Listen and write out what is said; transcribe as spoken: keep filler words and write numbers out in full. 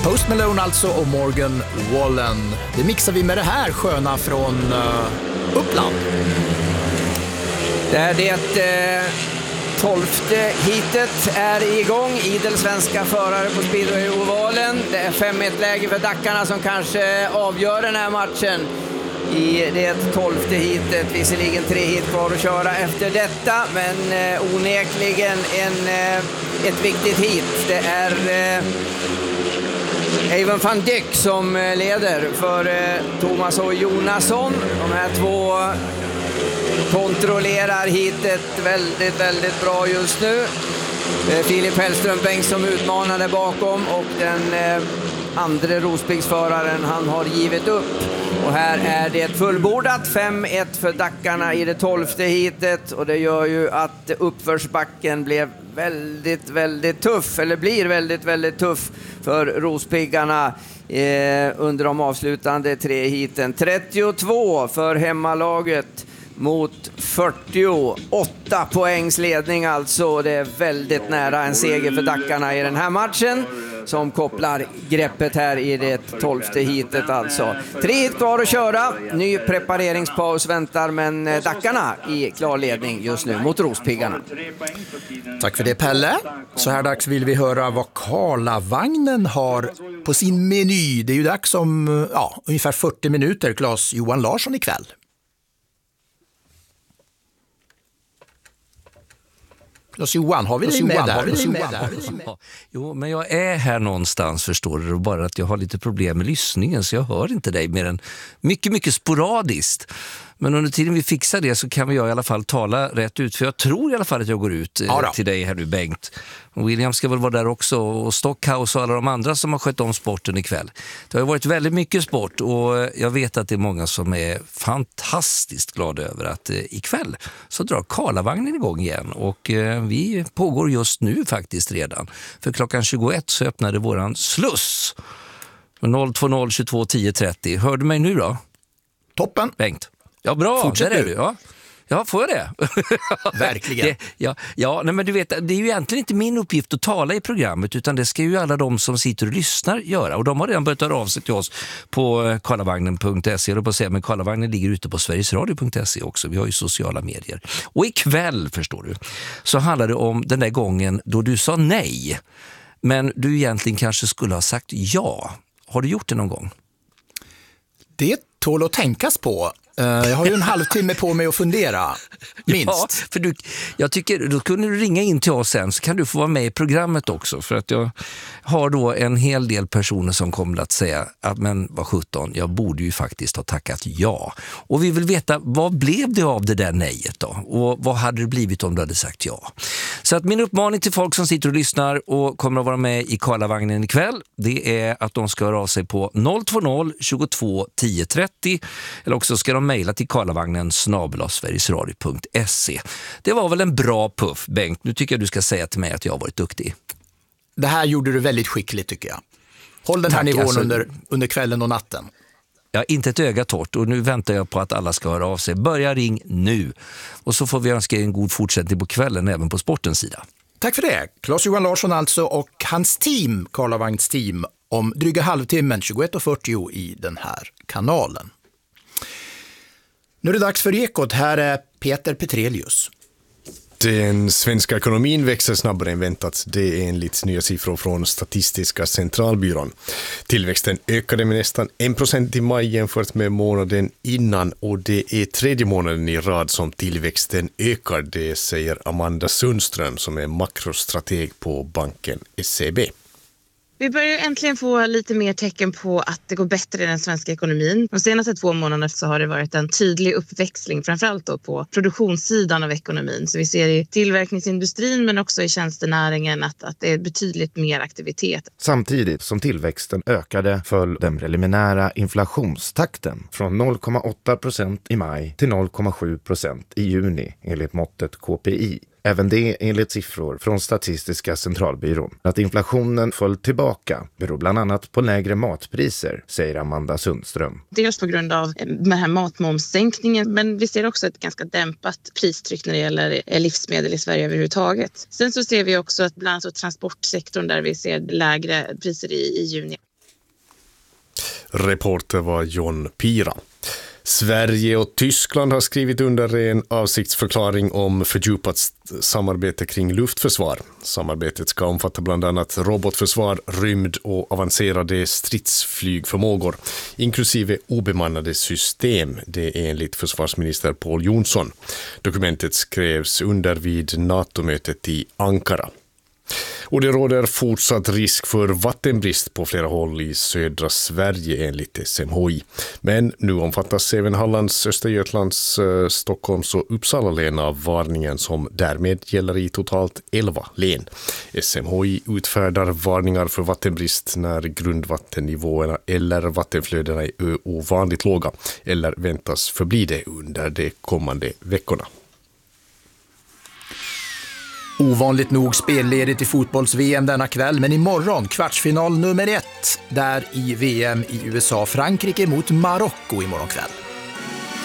Post Malone alltså och Morgan Wallen. Det mixar vi med det här sköna från uh, Uppland. Det är det eh, tolfte hitet är igång. Idel svenska förare på Speedway-ovalen. Det är fem ett läge för Dackarna som kanske avgör den här matchen i det tolfte hitet. Visserligen tre hit kvar att köra efter detta, men eh, onekligen en, eh, ett viktigt hit. Det är eh, Evan van Dyck som leder för eh, Thomas och Jonasson. De här två kontrollerar hitet väldigt, väldigt bra just nu. Eh, Filip Hellström Bengtsson utmanade bakom och den eh, andra Rospiggsföraren, han har givit upp. Och här är det fullbordat fem ett för Dackarna i det tolfte hitet, och det gör ju att uppförsbacken blev väldigt, väldigt tuff, eller blir väldigt, väldigt tuff för Rospiggarna eh, under de avslutande tre hiten. trettiotvå för hemmalaget mot fyrtioåtta poängs ledning alltså. Det är väldigt nära en seger för Dackarna i den här matchen, som kopplar greppet här i det tolfte hitet alltså. Tre hit kvar att köra. Ny prepareringspaus väntar, men Dackarna i klar ledning just nu mot Rospiggarna. Tack för det, Pelle. Så här dags vill vi höra vad Karlavagnen har på sin meny. Det är ju dags om ja, ungefär fyrtio minuter. Claes Johan Larsson ikväll. Claes Johan, har vi dig med där? Claes Johan, har vi dig med där? Jo, men jag är här någonstans, förstår du, bara att jag har lite problem med lyssningen, så jag hör inte dig mer än mycket, mycket sporadiskt. Men under tiden vi fixar det så kan vi jag i alla fall tala rätt ut, för jag tror i alla fall att jag går ut eh, ja till dig här nu, Bengt. Och William ska väl vara där också, och Stockhouse och alla de andra som har skött om sporten ikväll. Det har ju varit väldigt mycket sport, och jag vet att det är många som är fantastiskt glada över att eh, ikväll så drar Karlavagnen igång igen, och eh, vi pågår just nu faktiskt redan. För klockan tjugoett så öppnade våran sluss noll två noll tjugotvå tio trettio. Hör du mig nu då? Toppen. Bengt. Ja, bra. Fortsätt där är du. du. Ja. Ja, får jag det? Verkligen. det, ja, ja nej, men du vet, det är ju egentligen inte min uppgift att tala i programmet, utan det ska ju alla de som sitter och lyssnar göra. Och de har redan börjat höra av sig till oss på karlavagnen punkt se. Jag på att säga, men Karlavagnen ligger ute på sverigesradio punkt se också. Vi har ju sociala medier. Och ikväll, förstår du, så handlar det om den där gången då du sa nej, men du egentligen kanske skulle ha sagt ja. Har du gjort det någon gång? Det tål att tänkas på. Jag har ju en halvtimme på mig att fundera, minst. Ja, för du, jag tycker, då kunde du ringa in till oss sen, så kan du få vara med i programmet också. För att jag har då en hel del personer som kommer att säga att men vad sjutton, jag borde ju faktiskt ha tackat ja. Och vi vill veta, vad blev det av det där nejet då? Och vad hade det blivit om du hade sagt ja? Så att min uppmaning till folk som sitter och lyssnar och kommer att vara med i Karlavagnen ikväll, det är att de ska höra av sig på noll två noll tjugotvå tio trettio, eller också ska de mejla till karlavagnen snabel-a sverigesradio punkt se. Det var väl en bra puff, Bengt. Nu tycker jag du ska säga till mig att jag har varit duktig. Det här gjorde du väldigt skickligt, tycker jag. Håll den här Tack, nivån alltså, under, under kvällen och natten. Ja, inte ett öga torrt, och nu väntar jag på att alla ska höra av sig. Börja ring nu. Och så får vi önska en god fortsättning på kvällen även på sportens sida. Tack för det. Claes Johan Larsson alltså, och hans team, Karlavagns team, om dryga halvtimmen tjugoett och fyrtio i den här kanalen. Nu är det dags för Ekot. Här är Peter Petrelius. Den svenska ekonomin växer snabbare än väntat. Det är enligt nya siffror från Statistiska centralbyrån. Tillväxten ökade med nästan en procent i maj jämfört med månaden innan, och det är tredje månaden i rad som tillväxten ökar. Det säger Amanda Sundström som är makrostrateg på banken S E B. Vi börjar äntligen få lite mer tecken på att det går bättre i den svenska ekonomin. De senaste två månaderna så har det varit en tydlig uppväxling, framförallt då på produktionssidan av ekonomin. Så vi ser i tillverkningsindustrin men också i tjänstenäringen att, att det är betydligt mer aktivitet. Samtidigt som tillväxten ökade föll den preliminära inflationstakten från noll komma åtta procent i maj till noll komma sju procent i juni enligt måttet K P I. Även det enligt siffror från Statistiska centralbyrån. Att inflationen föll tillbaka beror bland annat på lägre matpriser, säger Amanda Sundström. Dels på grund av den här matmomssänkningen, men vi ser också ett ganska dämpat pristryck när det gäller livsmedel i Sverige överhuvudtaget. Sen så ser vi också att bland annat transportsektorn där vi ser lägre priser i, i juni. Reporter var John Pira. Sverige och Tyskland har skrivit under en avsiktsförklaring om fördjupat samarbete kring luftförsvar. Samarbetet ska omfatta bland annat robotförsvar, rymd och avancerade stridsflygförmågor, inklusive obemannade system. Det är enligt försvarsminister Pål Jonsson. Dokumentet skrevs under vid NATO-mötet i Ankara. Och det råder fortsatt risk för vattenbrist på flera håll i södra Sverige enligt S M H I. Men nu omfattas även Hallands, Östergötlands, Stockholms och Uppsala län av varningen som därmed gäller i totalt elva län. S M H I utfärdar varningar för vattenbrist när grundvattennivåerna eller vattenflödena är ovanligt låga eller väntas förbli det under de kommande veckorna. Ovanligt nog spelledigt i fotbolls-V M denna kväll, men imorgon kvartsfinal nummer ett där i V M i U S A, Frankrike mot Marocko imorgon kväll.